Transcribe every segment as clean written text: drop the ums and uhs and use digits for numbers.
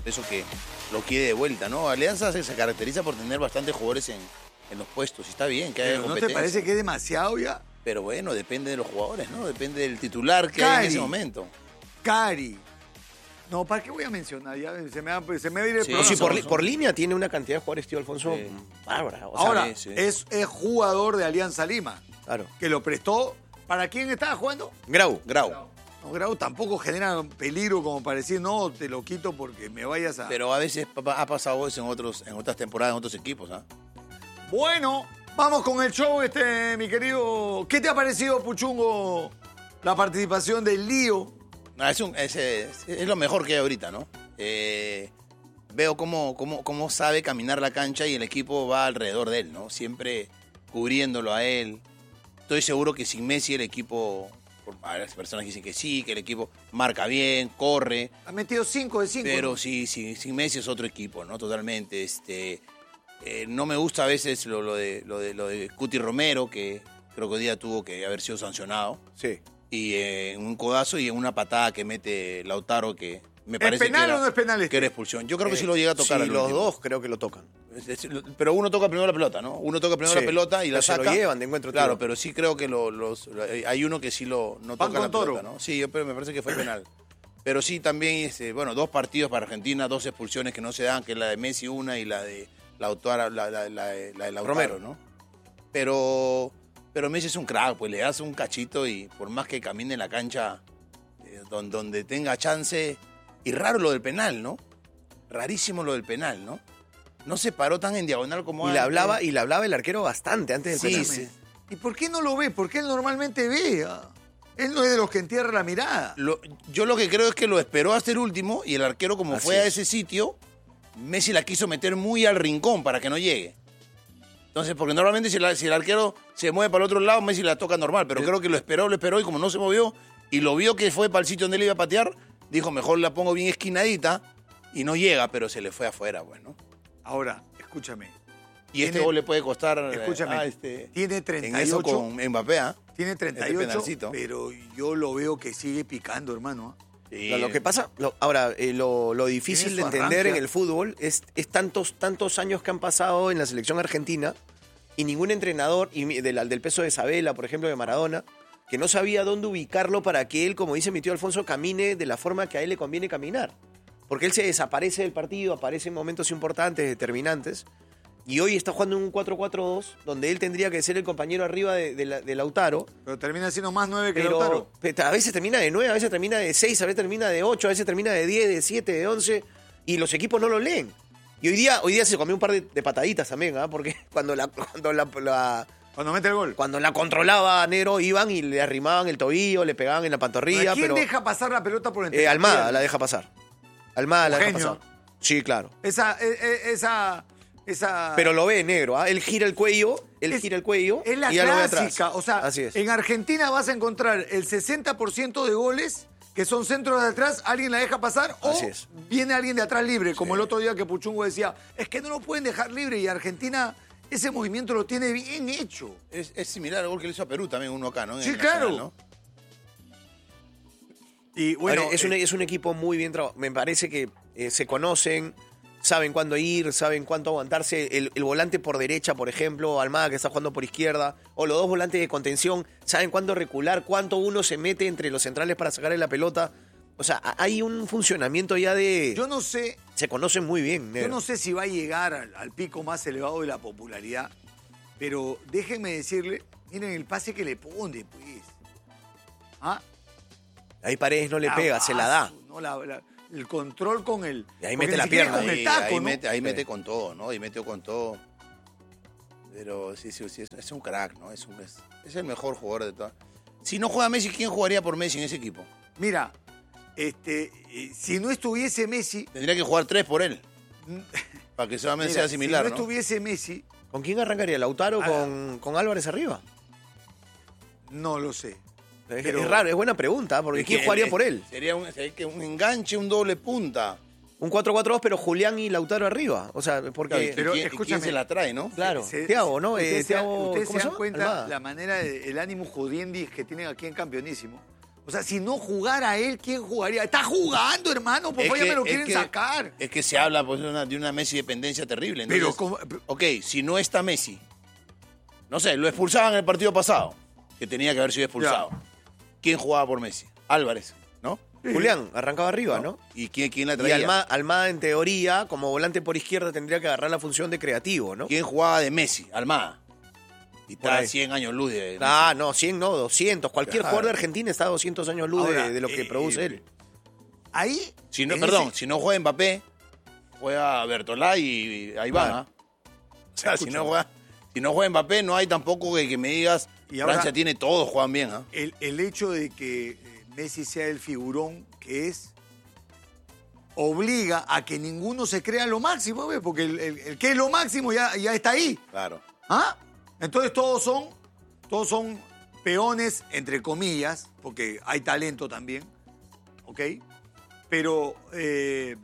por eso que lo quiere de vuelta, ¿no? Alianza se caracteriza por tener bastantes jugadores en los puestos. Y está bien que haya ¿No competencia. te parece que es demasiado ya? Pero bueno, depende de los jugadores, ¿no? Depende del titular que hay en ese momento. Cari. No, ¿para qué voy a mencionar? Ya se me va a ir el Sí, No, programa. sí, por línea tiene una cantidad de jugadores, tío Alfonso, Sí. bárbara. O sea, Ahora, sí. es jugador de Alianza Lima, claro. que lo prestó. ¿Para quién estaba jugando? Grau. No, Grau tampoco genera peligro como para decir, no, te lo quito porque me vayas a... Pero a veces ha pasado eso en otras temporadas, en otros equipos, ¿ah? Bueno, vamos con el show, mi querido. ¿Qué te ha parecido, Puchungo, la participación del Lío? No, es lo mejor que hay ahorita, ¿no? Veo cómo sabe caminar la cancha y el equipo va alrededor de él, ¿no? Siempre cubriéndolo a él. Estoy seguro que sin Messi el equipo, las personas dicen que sí, que el equipo marca bien, corre. Ha metido 5 de 5. Pero sí, sin Messi es otro equipo, ¿no? Totalmente. No me gusta a veces lo de Cuti Romero, que creo que hoy día tuvo que haber sido sancionado. Sí. Y en un codazo y en una patada que mete Lautaro, que me ¿Es parece penal que era, o no es penal que era expulsión. Yo creo que sí lo llega a tocar. Sí, al los último. dos creo que lo tocan. Pero uno toca primero la pelota, ¿no? Uno toca primero Sí. la pelota y la Pero se saca. lo llevan de encuentro, Claro, tío. pero sí creo que hay uno que sí no Van toca con la Toro. pelota, ¿no? Sí, pero me parece que fue penal. Pero sí también, 2 partidos para Argentina, 2 expulsiones que no se dan, que es la de Messi una y la de Lautaro, la de Lautaro, Romero. ¿no? Pero Messi es un crack, pues le das un cachito y por más que camine en la cancha donde tenga chance. Y raro lo del penal, ¿no? Rarísimo lo del penal, ¿no? No se paró tan en diagonal como Y le antes. hablaba el arquero bastante antes del Sí, penal. sí. ¿Y por qué no lo ve? Porque él normalmente ve. Él no es de los que entierra la mirada. Yo lo que creo es que lo esperó hasta el último y el arquero, como Así fue a es. ese sitio, Messi la quiso meter muy al rincón para que no llegue. Entonces, porque normalmente si el arquero se mueve para el otro lado, Messi la toca normal, pero creo que lo esperó y como no se movió y lo vio que fue para el sitio donde él iba a patear, dijo, mejor la pongo bien esquinadita y no llega, pero se le fue afuera, bueno. Ahora, escúchame. Y este Tiene- gol le puede costar Escúchame, tiene en 38. eso con Mbappé, ¿ah? Tiene 38, penalcito. pero yo lo veo que sigue picando, hermano. Sí. Lo que pasa, lo difícil Tiene de su entender arranque. en el fútbol es tantos años que han pasado en la selección argentina y ningún entrenador, del peso de Sabela, por ejemplo, de Maradona, que no sabía dónde ubicarlo para que él, como dice mi tío Alfonso, camine de la forma que a él le conviene caminar. Porque él se desaparece del partido, aparece en momentos importantes, determinantes, y hoy está jugando un 4-4-2, donde él tendría que ser el compañero arriba de Lautaro. Pero termina siendo más 9 que Pero Lautaro. a veces termina de 9, a veces termina de 6, a veces termina de 8, a veces termina de 10, de 7, de 11, y los equipos no lo leen. Y hoy día se comió un par de pataditas también, ¿ah? Porque cuando Cuando mete el gol. cuando la controlaba Nero, iban y le arrimaban el tobillo, le pegaban en la pantorrilla. ¿A quién pero deja pasar la pelota por entre las Almada piernas? la deja pasar. Almada la deja Eugenio. pasar. Sí, claro. Esa... Pero lo ve negro, ¿ah? Él gira el cuello, Es la y ya lo ve atrás. clásica. O sea, Así es. en Argentina vas a encontrar el 60% de goles que son centros de atrás, alguien la deja pasar Así o es. viene alguien de atrás libre, como el otro día que Puchungo decía, es que no lo pueden dejar libre y Argentina ese movimiento lo tiene bien hecho. Es similar al gol que le hizo a Perú también uno acá, ¿no? En Sí, el Nacional, claro. ¿no? Y bueno, Ahora, es un equipo muy bien trabajado. Me parece que se conocen, saben cuándo ir, saben cuánto aguantarse. El volante por derecha, por ejemplo, Almada que está jugando por izquierda, o los dos volantes de contención, saben cuándo recular, cuánto uno se mete entre los centrales para sacarle la pelota. O sea, hay un funcionamiento ya de... yo no sé, Se conocen muy bien, yo negro. no sé si va a llegar al pico más elevado de la popularidad, pero déjenme decirle, miren el pase que le pone, pues. ¿Ah? Ahí Paredes no le pega, se la da. ¿No? El control con el... Y ahí porque mete ni la siquiera pierna. con el Ahí, taco, ahí ¿no? mete, ahí Sí. mete con todo, ¿no? Ahí metió con todo. Pero sí, es un crack, ¿no? Es el mejor jugador de todas. Si no juega Messi, ¿quién jugaría por Messi en ese equipo? Mira, si no estuviese Messi... Tendría que jugar 3 por él. Para que solamente mira, sea similar, si no ¿no? estuviese Messi, ¿Con quién arrancaría? ¿Lautaro con Álvarez arriba? no lo sé. Es Pero- raro, es buena pregunta, porque Es ¿quién que jugaría por él? Sería un enganche, un doble punta. Un 4-4-2, pero Julián y Lautaro arriba. O sea, porque... Pero ¿Quién escúchame. se la trae, no? Claro, Se- Thiago, ¿no? Ustedes Thiago, ustedes ¿cómo se se dan llama? cuenta Almada. la manera, el ánimo jodiendis que tienen aquí en Campeonísimo. O sea, si no jugara él, ¿quién jugaría? Está jugando, hermano, por favor, ya me lo quieren sacar. Es que se habla pues, de una Messi dependencia terrible. Entonces, ok, si no está Messi, no sé, lo expulsaban en el partido pasado, que tenía que haber sido expulsado. Ya. ¿Quién jugaba por Messi? Álvarez, ¿no? Sí. Julián, arrancaba arriba, ¿no? ¿Y quién la traía? Y Almada, en teoría, como volante por izquierda, tendría que agarrar la función de creativo, ¿no? ¿Quién jugaba de Messi? Almada. Y está a 100 años luz de... Ah, no, 100 no, 200. Cualquier jugador de Argentina está a 200 años luz ahora, de lo que produce él. Ahí... Si no, perdón, si no juega Mbappé, juega Bertolá y ahí va. O sea, si no juega Mbappé, no hay tampoco que me digas... Y ahora, Francia tiene todos, juegan bien. El hecho de que Messi sea el figurón que es, obliga a que ninguno se crea lo máximo, ¿ves? Porque el que es lo máximo ya está ahí. Claro. ¿Ah? Entonces todos son peones, entre comillas, porque hay talento también, ¿ok? Pero él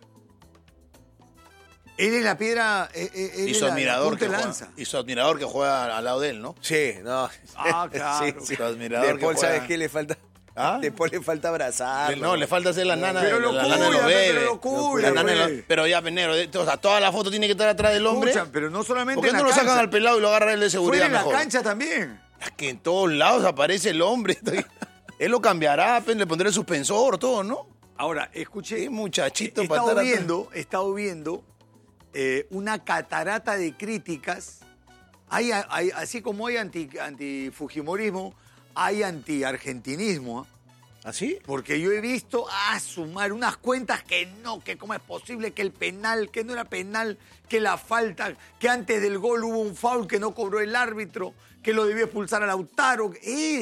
es la piedra, él y es su admirador que lanza. Y su admirador que juega al lado de él, ¿no? Sí, no. Ah, claro. Sí. Su admirador de Paul, ¿sabes qué le falta? Después le falta abrazarlo. No, le falta hacer la nana de los bebés. Pero ya, Penero, o sea, toda la foto tiene que estar atrás del hombre. Escucha, pero no solamente ¿Por qué en no la lo cancha? sacan al pelado y lo agarran él de seguridad Fuera en mejor? la cancha también. Es que en todos lados aparece el hombre. Él lo cambiará, le pondrá el suspensor, todo, ¿no? Ahora, escuché. Qué muchachito. He estado viendo una catarata de críticas. Hay, así como hay anti-fujimorismo, hay anti-argentinismo. ¿Así? Porque yo he visto sumar unas cuentas que cómo es posible que el penal, que no era penal, que la falta, que antes del gol hubo un foul que no cobró el árbitro, que lo debió expulsar a Lautaro.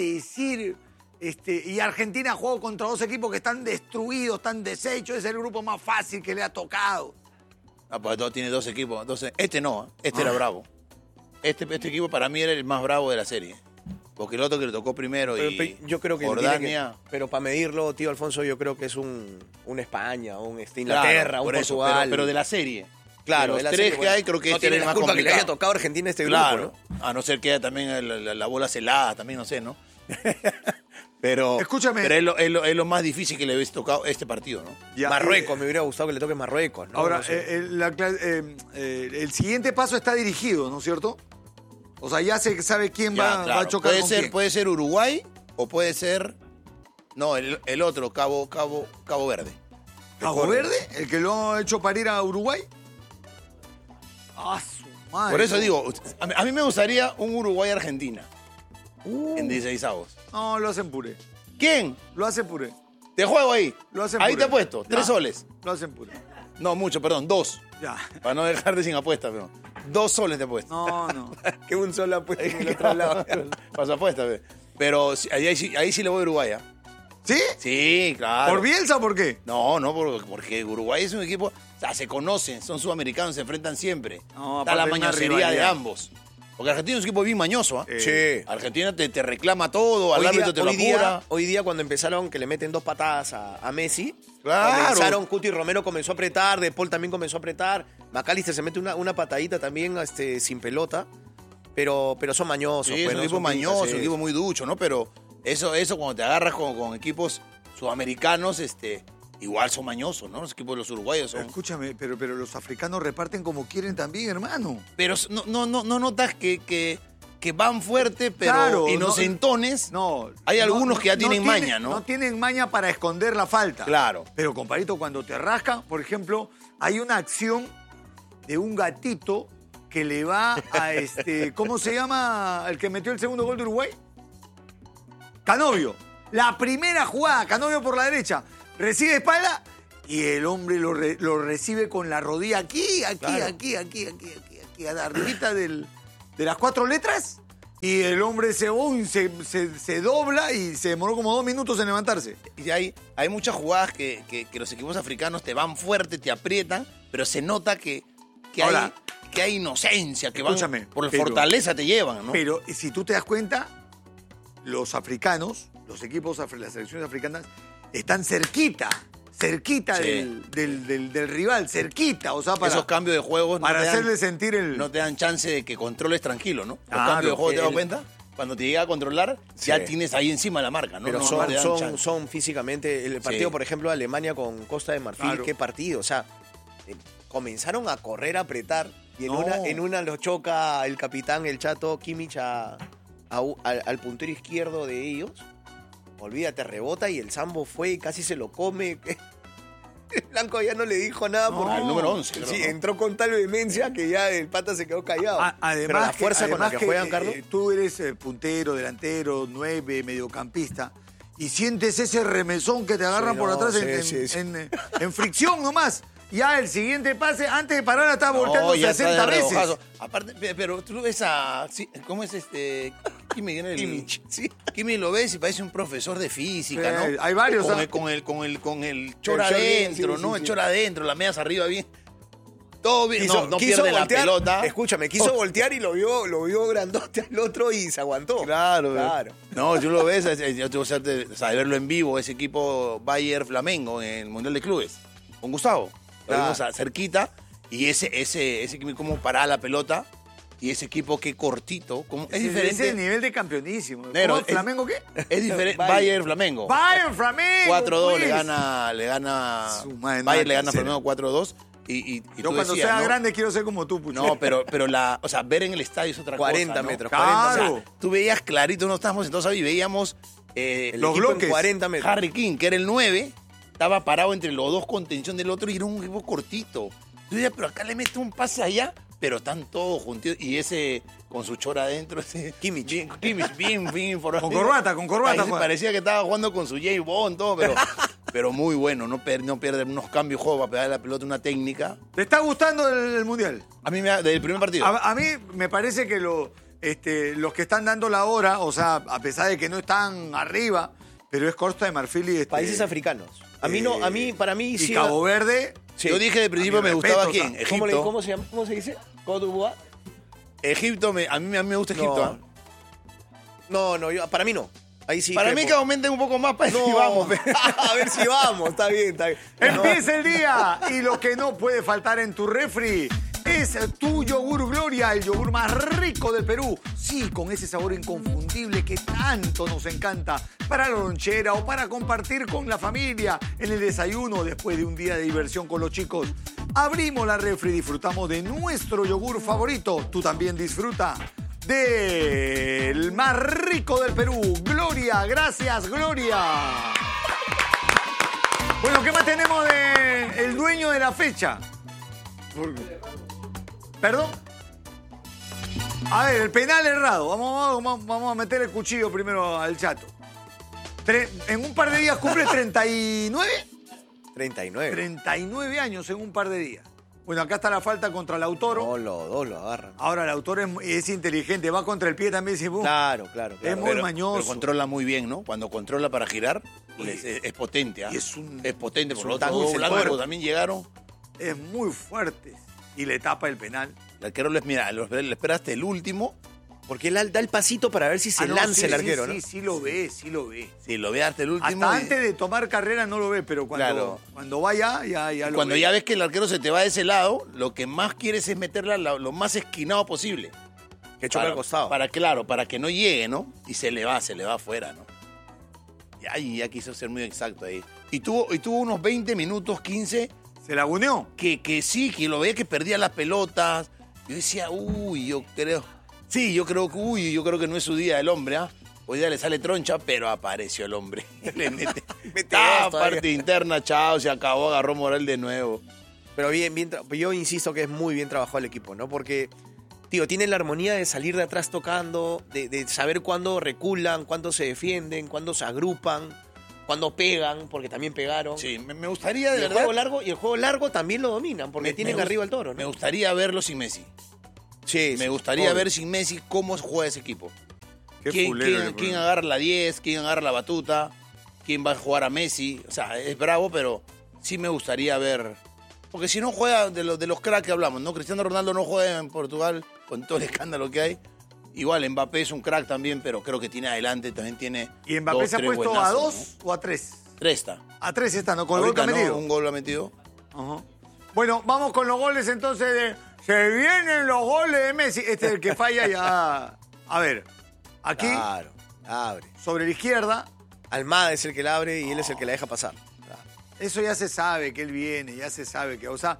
Y Argentina jugó contra dos equipos que están destruidos, están deshechos, es el grupo más fácil que le ha tocado. Pues tiene dos equipos. Entonces, este era bravo. Este equipo para mí era el más bravo de la serie. Porque el otro que le tocó primero yo creo que Jordania... pero para medirlo, tío Alfonso, yo creo que es un España, un Inglaterra, claro, un Portugal. Pero de la serie. Claro, de los tres que hay, creo que no tiene la culpa que le haya tocado a Argentina este grupo, ¿no? A no ser que haya también la bola celada, también no sé, ¿no? Pero, escúchame. Pero es lo más difícil que le hubiese tocado este partido, ¿no? Ya, Marruecos, me hubiera gustado que le toque Marruecos, ¿no? Ahora, no sé. el siguiente paso está dirigido, ¿no es cierto? O sea, ya se sabe quién va a chocar con quién. Puede ser Uruguay o puede ser... No, el otro, Cabo Verde. ¿Cabo Verde? ¿El que lo ha hecho parir a Uruguay? Su madre. Por eso digo, a mí me gustaría un Uruguay-Argentina en 16avos. No, lo hacen puré. ¿Quién? Lo hacen puré. Te juego ahí. Lo hacen ahí puré. te apuesto, 3 soles. Lo hacen puré. No, mucho, perdón, 2. Ya. Para no dejarte sin apuesta, pero 2 soles te apuesto. No. Que un sol apuesta en el otro lado. Para apuesta, pero ahí sí le voy a Uruguay, ¿eh? ¿Sí? Sí, claro. ¿Por Bielsa o por qué? No, porque Uruguay es un equipo... O sea, se conocen, son sudamericanos, se enfrentan siempre. No, está la aparte una mañosería de rivalidad. ambos. Porque Argentina es un equipo bien mañoso, ¿eh? Sí. Argentina te reclama todo, al árbitro te lo apura. Hoy día, cuando empezaron que le meten 2 patadas a Messi, Claro. Cuti Romero comenzó a apretar, De Paul también comenzó a apretar, McAllister se mete una patadita también sin pelota, pero son mañosos. Sí, es un equipo mañoso, un equipo muy ducho, ¿no? Pero eso cuando te agarras con equipos sudamericanos, igual son mañosos, ¿no? Los equipos de los uruguayos son... Escúchame, pero los africanos reparten como quieren también, hermano. Pero no notas que van fuerte, pero Claro, inocentones. No. Hay algunos que ya tienen maña, ¿no? No tienen maña para esconder la falta. Claro. Pero, compadrito, cuando te rasca, por ejemplo, hay una acción de un gatito que le va a ¿cómo se llama el que metió el segundo gol de Uruguay? Canovio. La primera jugada, Canovio por la derecha. Recibe espalda y el hombre lo recibe con la rodilla aquí, arribita de las 4 letras. Y el hombre se dobla y se demoró como 2 minutos en levantarse. Y hay muchas jugadas que los equipos africanos te van fuerte, te aprietan, pero se nota que hay inocencia, que escúchame, van por fortaleza te llevan, ¿no? Pero si tú te das cuenta, los africanos, los equipos, las selecciones africanas, están cerquita Sí. del rival, cerquita, o sea, para esos cambios de juegos hacerle sentir no te dan chance de que controles tranquilo, ¿no? Los Claro, cambios de juego, ¿te das cuenta? cuando te llega a controlar, Sí. ya tienes ahí encima la marca, ¿no? Pero No te dan son chance. físicamente. El partido, Sí. por ejemplo, Alemania con Costa de Marfil, Claro. qué partido. O sea, comenzaron a correr, a apretar. Y No. en una lo choca el capitán, el chato Kimmich, al puntero izquierdo de ellos. Olvídate, rebota y el Sambo fue y casi se lo come. El Blanco ya no le dijo nada No. porque El número 11, creo, sí, ¿no? entró con tal vehemencia que ya el pata se quedó callado. Además, Pero la fuerza con la que juegan, Carlos. Tú eres puntero, delantero, 9, mediocampista, y sientes ese remesón que te agarran Sí, por no, atrás sí. en fricción nomás. Ya el siguiente pase, antes de parar, estás volteando ya está de 60 veces. reojazo. Aparte, pero tú ves a... sí, ¿cómo es Kimmich, sí. Kimmich lo ves y parece un profesor de física, ¿no? Hay varios, Con ¿ah? el chor El chor bien, adentro, sí, ¿no? sí, El sí. chor adentro, las medias arriba bien. Todo bien. Quiso No pierde la voltear, pelota. Escúchame, quiso voltear y lo vio grandote al otro y se aguantó. Claro. Claro. No, tú lo ves, yo tengo suerte de verlo en vivo, ese equipo Bayer Flamengo en el Mundial de Clubes, con Gustavo. Lo Ah. vimos cerquita y ese equipo cómo paraba la pelota y ese equipo qué cortito, es diferente. Ese nivel de campeonísimo. Negro, ¿Cómo? ¿Flamengo qué? Es diferente. Bayer. Bayer Flamengo. Bayern Flamengo. 4-2 pues. le gana Su madre, Bayer nada le gana que hacer. Flamengo 4-2 y Yo tú cuando decías, sea ¿no? grande quiero ser como tú, Pucho. No, pero o sea, ver en el estadio es otra 40 cosa, ¿no? metros, Claro. 40 O metros. sea, tú veías clarito, no estábamos sentados ahí y veíamos el Los equipo en bloques. 40 metros. Harry King, que era el 9, estaba parado entre los dos contención del otro y era un equipo cortito. Tú decías, pero acá le meto un pase allá, pero están todos juntos. Y ese con su chora adentro, ese Kimmich. Kimmich, bien Con corbata, Ahí Juan. parecía que estaba jugando con su James Bond, todo, pero muy bueno. No pierde unos cambios de juego para pegar la pelota, una técnica. ¿Te está gustando el Mundial? A mí desde el primer partido. A mí me parece que los que están dando la hora, o sea, a pesar de que no están arriba, pero es Costa de Marfil y Países africanos. A mí no, para mí y sí. Cabo Verde. Sí. Yo dije de principio A mi me gustaba respeto, quién, o sea, Egipto. ¿Cómo se llama? ¿Cómo se dice? Côte d'Ivoire. Egipto, a mí me gusta Egipto. ¿ah? No, para mí no. Ahí sí. Para mí crepo. que aumenten un poco más para No, y vamos. a ver si vamos. Está bien, está bien. No. Empieza el día y lo que no puede faltar en tu refri es tu yogur Gloria, el yogur más rico del Perú. Sí, con ese sabor inconfundible que tanto nos encanta para la lonchera o para compartir con la familia en el desayuno después de un día de diversión con los chicos. Abrimos la refri y disfrutamos de nuestro yogur favorito. Tú también disfruta del más rico del Perú, Gloria. Gracias, Gloria. Bueno, ¿qué más tenemos de el dueño de la fecha? ¿Perdón? A ver, el penal errado. Vamos a meter el cuchillo primero al chato. En un par de días cumple 39. 39. 39 años en un par de días. Bueno, acá está la falta contra Lautaro. No, los dos lo agarran. Ahora Lautaro es inteligente, va contra el pie también. Dice, Claro. Es muy mañoso. Pero controla muy bien, ¿no? Cuando controla para girar, es potente. ¿ah? y es un- es potente. es Por un los otros tanque dos blancos fuerte. también llegaron. Es muy fuerte. Y le tapa el penal. El arquero le esperaste el último. Porque él da el pasito para ver si se Ah, no, lanza sí, el arquero, sí, ¿no? Sí, lo ve. Si lo ve hasta el último. Hasta y- antes de tomar carrera no lo ve, pero Claro. cuando va ya lo Cuando ve. ya ves que el arquero se te va de ese lado, lo que más quieres es meterla lo más esquinado posible. Que choca al costado. Para que no llegue, ¿no? Y se le va afuera, ¿no? Ya quiso ser muy exacto ahí. Y tuvo unos 20 minutos, 15, Se laguneó. que sí, que lo veía que perdía las pelotas. Yo decía, yo creo que no es su día el hombre, ¿ah? Hoy día le sale troncha, pero apareció el hombre. Le mete esto, parte interna, chao, se acabó, agarró moral de nuevo. Pero yo insisto que es muy bien trabajado el equipo, ¿no? Porque, tío, tienen la armonía de salir de atrás tocando, de saber cuándo reculan, cuándo se defienden, cuándo se agrupan, cuándo pegan, porque también pegaron. Sí, me gustaría de Y el verdad. juego largo también lo dominan, porque tienen arriba el toro, Me ¿no? gustaría verlo sin Messi. Sí, Me sí, gustaría obvio. ver sin Messi cómo juega ese equipo. Qué ¿Quién, fulero quién- le quién ponen. agarra la 10? ¿Quién agarra la batuta? ¿Quién va a jugar a Messi? O sea, es bravo, pero sí me gustaría ver. Porque si no juega de los cracks que hablamos, ¿no? Cristiano Ronaldo no juega en Portugal con todo el escándalo que hay. Igual Mbappé es un crack también, pero creo que tiene adelante, también tiene. ¿Y Mbappé dos, se ha tres puesto a buenazos, 2 o a 3? ¿no? 3 está. A 3 está, ¿no? Con el gol que Ahorita ha no, metido. un gol lo ha metido. Ajá. Bueno, vamos con los goles entonces. Se vienen los goles de Messi. Este es el que falla ya. A ver, Aquí, Claro, abre. sobre la izquierda, Almada es el que la abre y él es el que la deja pasar. Claro. eso ya se sabe que él viene, ya se sabe que, o sea,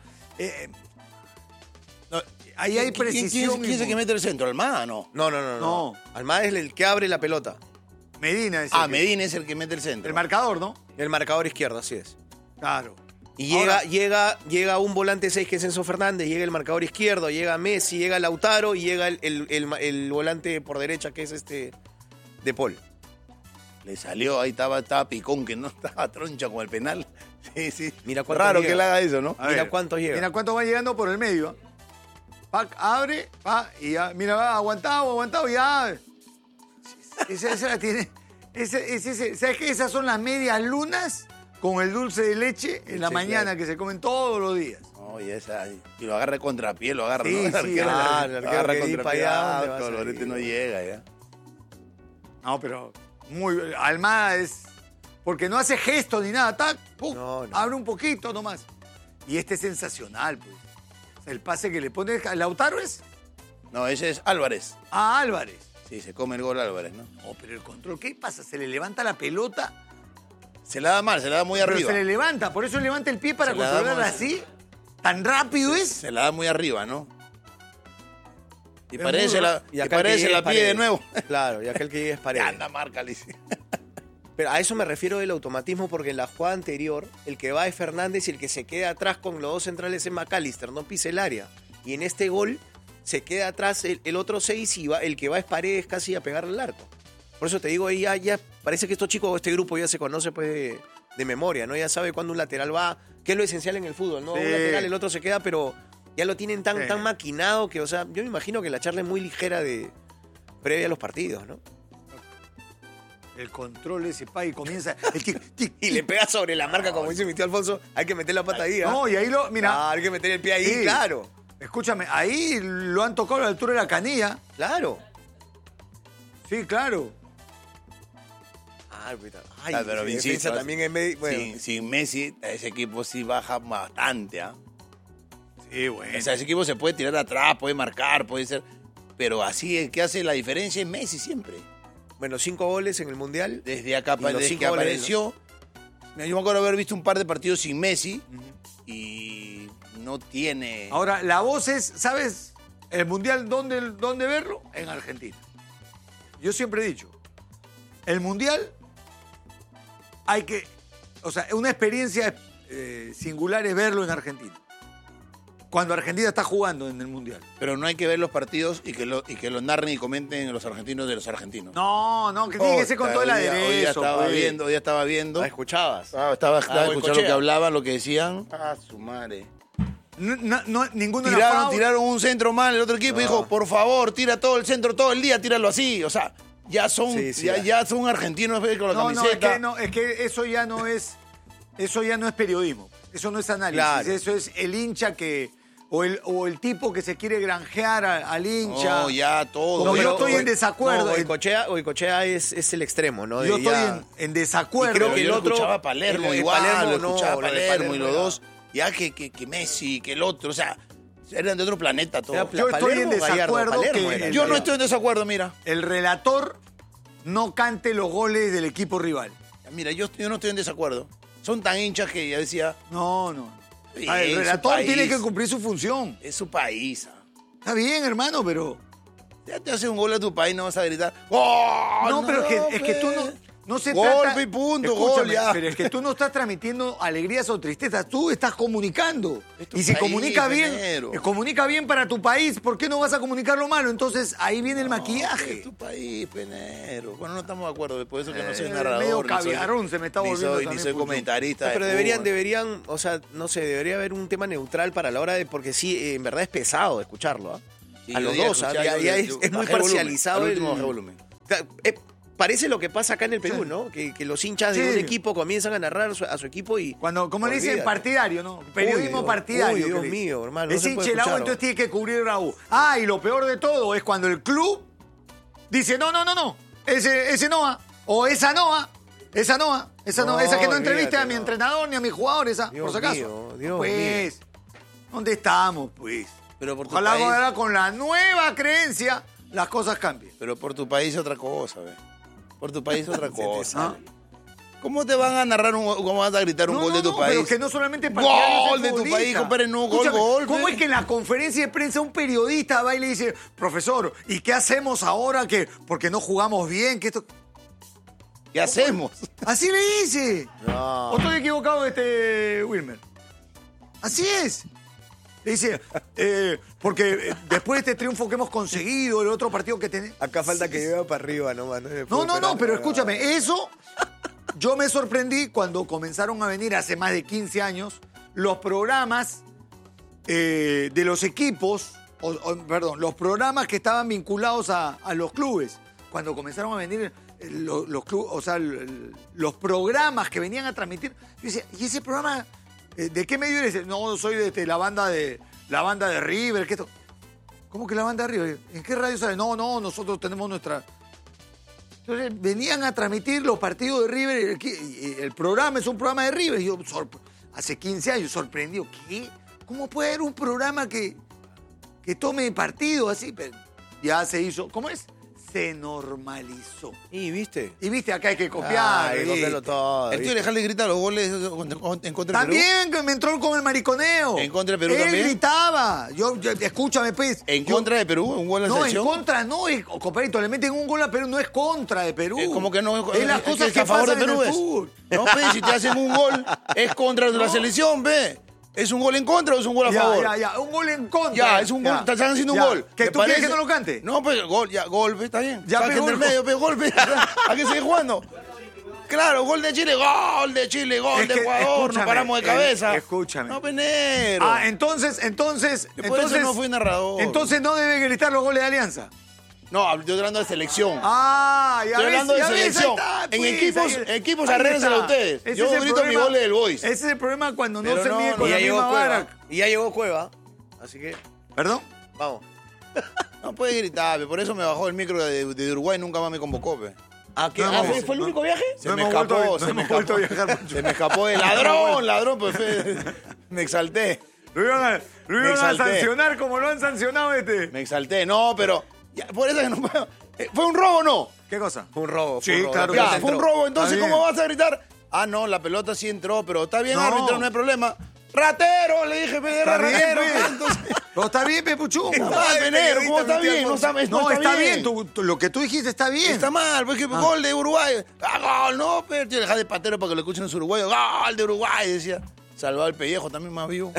No, ahí hay precisión. ¿Quién es el que mete el centro? ¿Almada? No. No. Almada es el que abre la pelota. Medina es Medina es el que mete el centro. el marcador, ¿no? El marcador izquierdo, así es. Claro. Y Ahora, llega un volante 6 que es Enzo Fernández, llega el marcador izquierdo, llega Messi, llega Lautaro y llega el volante por derecha que es De Paul. Le salió, ahí estaba Picón, que no estaba troncha con el penal. Sí. Mira cuánto Raro llega. que él haga eso, ¿no? a mira ver, cuánto llega. Mira cuánto va llegando por el medio. Pac abre, y ya, mira, va aguantado, ya. Esa la tiene. ¿Sabes qué? Esas son las medias lunas con el dulce de leche en la Sí, mañana claro. que se comen todos los días. Oye, y lo agarra contrapié, lo agarra, Sí, ¿no? El sí, arquero, claro, el lo arquero agarra que di contrapié. para allá, ¿dónde vas a Colorete ir? no llega ya. No, pero Almada es. Porque no hace gesto ni nada. Tac, pum, No. abre un poquito nomás. Y este es sensacional, pues. O sea, el pase que le pone. ¿Lautaro es? No, ese es Álvarez. A Álvarez. Sí, se come el gol Álvarez, ¿no? Oh, pero el control, ¿qué pasa? Se le levanta la pelota, Se la da mal, se la da muy pero arriba. se le levanta. Por eso levanta el pie para Se la controlarla damos- así. Tan rápido es. Se la da muy arriba, ¿no? Y Es parece muy- la, Y y acá parece el que la llega es pie de Paredes. nuevo. Claro, y aquel que llega es Paredes. Anda, marca, Lice. Pero a eso me refiero del automatismo, porque en la jugada anterior, el que va es Fernández y el que se queda atrás con los dos centrales es McAllister, no pisa el área. Y en este gol se queda atrás el otro 6 y el que va es Paredes casi a pegarle al arco. Por eso te digo, ahí ya parece que estos chicos, este grupo ya se conoce pues de memoria, ¿no? Ya sabe cuándo un lateral va, que es lo esencial en el fútbol, ¿no? Sí. Un lateral, el otro se queda, pero ya lo tienen tan, Sí. tan maquinado que, o sea, yo me imagino que la charla es muy ligera previa a los partidos, ¿no? El control ese y comienza. El tic, tic, Y le pega sobre la marca, como dice mi tío Alfonso, hay que meter la pata ahí, ¿ah? No, y ahí lo. Mira. Ah, hay que meter el pie ahí, Sí. claro. Escúchame, ahí lo han tocado a la altura de la canilla. Claro. Sí, claro. Ay, Pero esa insisto, defensa también es medio... Bueno, sin Messi, ese equipo sí baja bastante, ¿ah? Sí, bueno. O sea, ese equipo se puede tirar atrás, puede marcar, puede ser. Pero así el que hace la diferencia es Messi siempre. bueno, 5 goles en el Mundial. Desde acá, Y los desde 5 que goles, apareció. Mira, yo me acuerdo haber visto un par de partidos sin Messi y no tiene. Ahora, la voz es, ¿sabes? El Mundial, ¿dónde verlo? En Argentina. Yo siempre he dicho, el Mundial hay que, o sea, una experiencia singular es verlo en Argentina. Cuando Argentina está jugando en el Mundial. Pero no hay que ver los partidos y que lo narren y comenten los argentinos de los argentinos. No, que tiene que ser con todo el Hoy día aderezo. estaba pues. viendo, hoy día estaba viendo. ¿La escuchabas? Estaba escuchando lo boicochea. que hablaban, lo que decían. Ah, su madre. Ninguno era foul. Tiraron un centro mal el otro equipo y dijo, por favor, tira todo el centro todo el día, tíralo así. O sea, ya son, Sí, ya son argentinos con la camiseta. Es que eso ya no es periodismo. Eso no es análisis. Claro. Eso es el hincha que. O el tipo que se quiere granjear al hincha. No, ya todo. Como yo ya estoy todo. en desacuerdo. No, Goicoechea es el extremo, ¿no? Yo De estoy ya- en desacuerdo. Y creo Pero que yo el lo otro- escuchaba a Palermo el igual, Palermo lo no, escuchaba a lo de Palermo y los ya. dos, ya que Messi, que el otro, o sea, eran de otro planeta todos. Era Yo estoy en Palermo, Gallardo, desacuerdo Palermo que era. Yo no estoy en desacuerdo, mira. el relator no cante los goles del equipo rival. Mira, yo no estoy en desacuerdo. Son tan hinchas que ya decía, No. Sí, El su relator país. tiene que cumplir su función. es su país. Está bien, hermano, pero. Ya te hace un gol a tu país, no vas a gritar, ¡gol! No, pero es que tú no se Gol, trata. y punto, Escúchame, gol, ya. Pero es que tú no estás transmitiendo alegrías o tristezas, tú estás comunicando. Es tu Y si país, comunica bien, Venero. comunica bien para tu país, ¿por qué no vas a comunicar lo malo? Entonces ahí viene el Es maquillaje. tu país, penero. Bueno, no estamos de acuerdo, después de eso que no soy Medio narrador. ni soy- caviarón se me está ni volviendo soy, también, ni soy Pucho. comentarista. No, de pero fútbol. deberían, o sea, no sé, debería haber un tema neutral para la hora de, porque sí, en verdad es pesado escucharlo, ¿ah? Sí, A yo los día dos, ¿ah? escuchaba, Ya yo es muy bajé volumen, parcializado. al último el- bajé volumen. O sea, parece lo que pasa acá en el Perú, ¿no? Que los hinchas de Sí. un equipo comienzan a narrar a su equipo y... Cuando, como le dicen, Olvídate. partidario, ¿no? Periodismo Uy, partidario. uy, que Dios le dicen. mío, hermano, no Es se hincha puede el agua, escuchar, entonces tiene que cubrir la U. Ah, y lo peor de todo es cuando el club dice, no. Ese no va. O esa no va. Esa no va. Esa No, que no entreviste olvídate, a mi no. entrenador ni a mi jugador, esa, Dios por si acaso. mío, Dios pues, ¿dónde estamos, pues? Pero por tu Ojalá país. ahora con la nueva creencia las cosas cambien. Pero por tu país es otra cosa, ve. Por tu país es otra cosa. ¿Ah? ¿Cómo te van a narrar cómo vas a gritar un gol de tu país? Pero que no solamente ¡Gol de tu país, compadre! No, Escúchame, gol. ¿Cómo es que en la conferencia de prensa un periodista va y le dice, profesor, ¿y qué hacemos ahora porque no jugamos bien? Que esto... ¿Qué hacemos? Así le dice. No. ¿O estoy equivocado, Wilmer? Así es. Le dice, porque después de este triunfo que hemos conseguido, el otro partido que tenemos... Acá falta que lleve para arriba nomás. No, pero escúchame, eso yo me sorprendí cuando comenzaron a venir hace más de 15 años los programas de los equipos, los programas que estaban vinculados a los clubes. Cuando comenzaron a venir los clubes, o sea, los programas que venían a transmitir. Yo decía, ¿y ese programa de qué medio eres? No, soy de la banda de River, ¿qué esto? ¿Cómo que la banda de River? ¿En qué radio sale? No, nosotros tenemos nuestra... Entonces venían a transmitir los partidos de River, el programa es un programa de River. Y yo, hace 15 años, sorprendido. ¿Qué? ¿Cómo puede haber un programa que tome partido así? Pero ya se hizo, ¿cómo es? Se normalizó. ¿Y viste? Y viste, acá hay que copiar. Hay que copiarlo todo. El tío Alejandro grita los goles en contra de Perú. También que me entró con el mariconeo. ¿En contra de Perú Él también? gritaba. Escúchame, pues. ¿En contra de Perú? ¿Un gol en la No, selección? en contra no. Compadrito, le meten un gol a Perú, no es contra de Perú. ¿Cómo que no? Es las cosas que a favor de pasan en Perú el es. fútbol. No, pe, si te hacen un gol, es contra de la selección, ve. ¿Es un gol en contra o es un gol a favor? Ya. Un gol en contra. Ya, es un gol. Están haciendo un gol. ¿Que ¿Te tú quieres parece? que no lo cante? No, pues gol, ya, gol, ve, está bien. Ya, Saquen pe, del gol. medio, pe, gol, pe. ¿A qué sigue jugando? Claro, gol de Chile, gol de Chile, gol Es de que, Ecuador, escúchame, nos paramos de cabeza. escúchame. No, penero. Entonces. Por eso no fui narrador. Entonces no debe gritar los goles de Alianza. No, yo estoy hablando de selección. Ya Estoy hablando de selección. En equipos arréglensela ustedes. Yo grito mi gol del Boys. Ese es el problema cuando no Pero se no, mide no. con Y la ya llegó misma Cueva. vara. Y ya llegó Cueva. Así que, ¿Perdón? vamos. No puede gritar, pe, por eso me bajó el micro de Uruguay y nunca más me convocó, pe. No, ¿Fue el único viaje? Se No me hemos escapó, vuelto- se no me hemos vuelto a escapó. viajar mucho. Se me escapó de ladrón, pues me exalté. Lo iban a exalté. sancionar como lo han sancionado Me exalté, no, pero ya, por eso que no puedo. ¿Fue un robo o no? ¿Qué cosa? Fue un robo. Sí, fue un robo. claro La que pelota Ya, fue un entró. robo, entonces Está bien. ¿cómo vas a gritar? Ah, no, la pelota sí entró, pero está bien, No. árbitro, no hay problema. ¡Ratero! Le dije, Está bien, ratero. pe. Entonces, Pero está bien, Pepuchú. está mal, Penero, ¿cómo está bien? No está bien. Lo que tú dijiste está bien. Está mal, porque gol de Uruguay. Gol, no, pero deja de patero para que lo escuchen en su uruguayo. Gol de Uruguay, decía. Salvado el pellejo, también más vivo.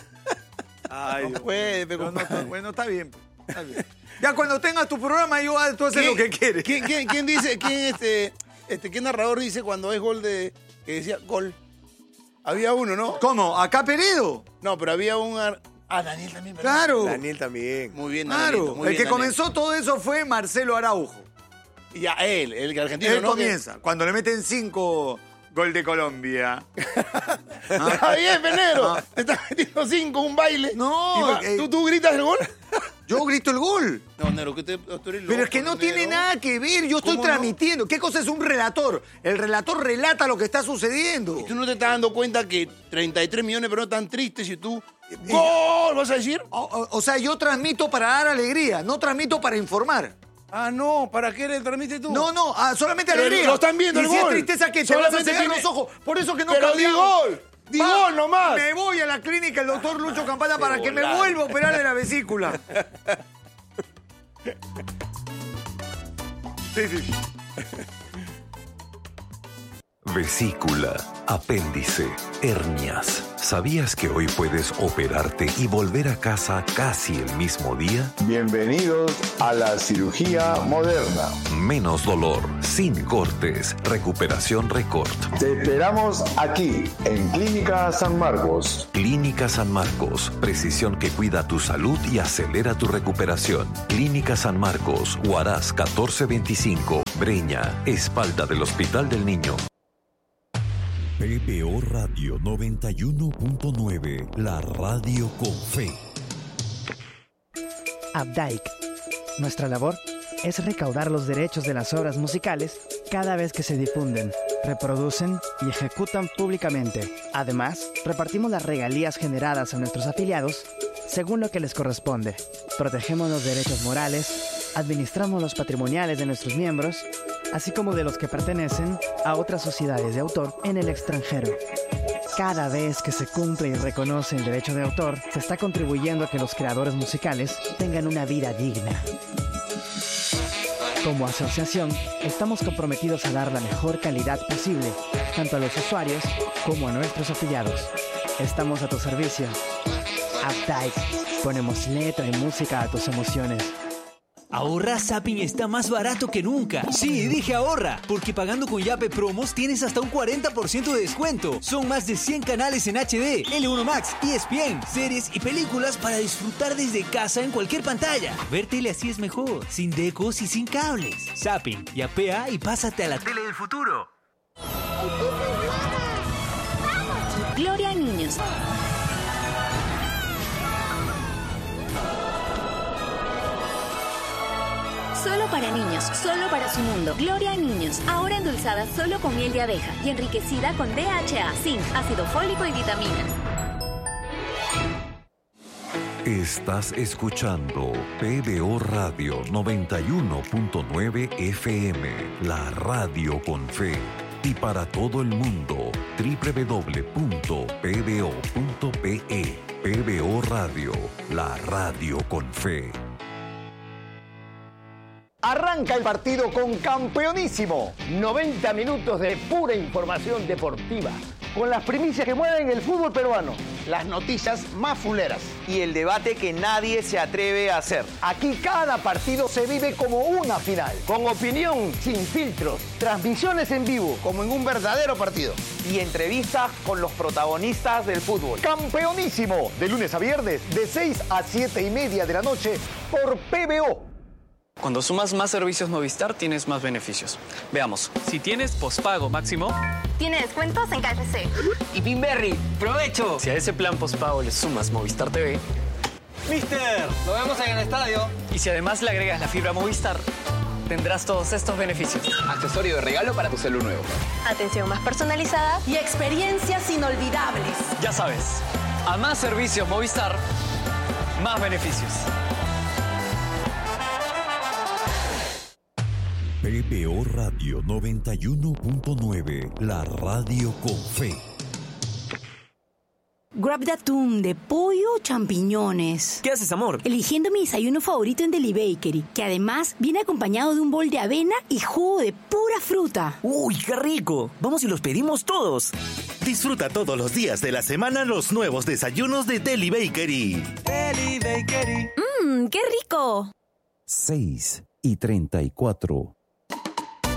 Ay, No Dios. puede, pe, No, compadre. bueno, está bien. Está bien. Ya cuando tengas tu programa, tú haces lo que quieres. ¿Quién dice, qué narrador dice cuando es gol que decía gol? Había uno, ¿no? ¿Cómo? ¿Acá Peredo? No, pero había un... Daniel también, ¿verdad? Claro. Daniel también. Muy bien, Danielito, Claro. muy El bien, que Daniel. comenzó todo eso fue Marcelo Araujo. Y ya, el que argentino, Él ¿no? comienza. Cuando le meten 5, gol de Colombia. Está bien, Penero. Te estás metiendo 5, un baile. No, Y va- ¿Tú gritas el gol? Yo grito el gol. No, Nero, que tú eres loco. Pero es que no tiene Nero. nada que ver. Yo estoy ¿Cómo no? transmitiendo. ¿Qué cosa es un relator? El relator relata lo que está sucediendo. ¿Y tú no te estás dando cuenta que 33 millones de personas están tristes y tú... ¡Gol! ¿Vas a decir? O sea, yo transmito para dar alegría, no transmito para informar. Ah, no. ¿Para qué le transmites tú? No, solamente Pero alegría. lo están viendo y el si gol. es tristeza que te vas a Solamente cegar tiene- los ojos. Por eso que no Pero di cambiamos. gol. Di gol nomás. Me voy a la clínica el doctor Lucho Campana para que me volada. vuelva a operar de la vesícula. Sí. Vesícula, apéndice, hernias. ¿Sabías que hoy puedes operarte y volver a casa casi el mismo día? Bienvenidos a la cirugía moderna. Menos dolor, sin cortes, recuperación récord. Te esperamos aquí, en Clínica San Marcos. Clínica San Marcos, precisión que cuida tu salud y acelera tu recuperación. Clínica San Marcos, Huaraz 1425, Breña, espalda del Hospital del Niño. PPO Radio 91.9, la radio con fe. Updike. Nuestra labor es recaudar los derechos de las obras musicales cada vez que se difunden, reproducen y ejecutan públicamente. Además, repartimos las regalías generadas a nuestros afiliados según lo que les corresponde. Protegemos los derechos morales, Administramos los patrimoniales de nuestros miembros, así como de los que pertenecen a otras sociedades de autor en el extranjero. Cada vez que se cumple y reconoce el derecho de autor, se está contribuyendo a que los creadores musicales tengan una vida digna. Como asociación, estamos comprometidos a dar la mejor calidad posible, tanto a los usuarios como a nuestros afiliados. Estamos a tu servicio. Updike. Ponemos letra y música a tus emociones. Ahorra, Zapping está más barato que nunca. Sí, dije ahorra, porque pagando con Yape Promos tienes hasta un 40% de descuento. Son más de 100 canales en HD, L1 Max, ESPN, series y películas para disfrutar desde casa en cualquier pantalla. Ver tele así es mejor, sin decos y sin cables. Zapping, yapea y pásate a la tele del futuro. Gloria a Niños. Solo para niños, solo para su mundo. Gloria a Niños, ahora endulzada solo con miel de abeja y enriquecida con DHA, zinc, ácido fólico y vitaminas. Estás escuchando PBO Radio 91.9 FM, la radio con fe. Y para todo el mundo, www.pbo.pe. PBO Radio, la radio con fe. Arranca el partido con Campeonísimo. 90 minutos de pura información deportiva, con las primicias que mueven el fútbol peruano, las noticias más fuleras y el debate que nadie se atreve a hacer. Aquí cada partido se vive como una final, con opinión sin filtros, transmisiones en vivo, como en un verdadero partido, y entrevistas con los protagonistas del fútbol. Campeonísimo, de lunes a viernes, de 6 a 7:30 de la noche, por PBO. Cuando sumas más servicios Movistar, tienes más beneficios. Veamos. Si tienes pospago máximo, tiene descuentos en KFC. Y Pinberry, ¡provecho! Si a ese plan pospago le sumas Movistar TV, ¡Mister! ¡Lo vemos en el estadio! Y si además le agregas la fibra Movistar, tendrás todos estos beneficios. Accesorio de regalo para tu celular nuevo. Atención más personalizada y experiencias inolvidables. Ya sabes, a más servicios Movistar, más beneficios. PBO Radio 91.9, la radio con fe. Grab the Tune de pollo o champiñones. ¿Qué haces, amor? Eligiendo mi desayuno favorito en Deli Bakery, que además viene acompañado de un bol de avena y jugo de pura fruta. ¡Uy, qué rico! Vamos y los pedimos todos. Disfruta todos los días de la semana los nuevos desayunos de Deli Bakery. Deli Bakery. ¡Qué rico! 6:34.